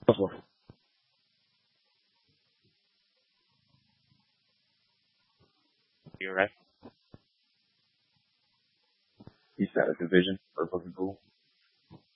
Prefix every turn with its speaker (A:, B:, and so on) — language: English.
A: Oh, you're right. You said a division for fucking pool.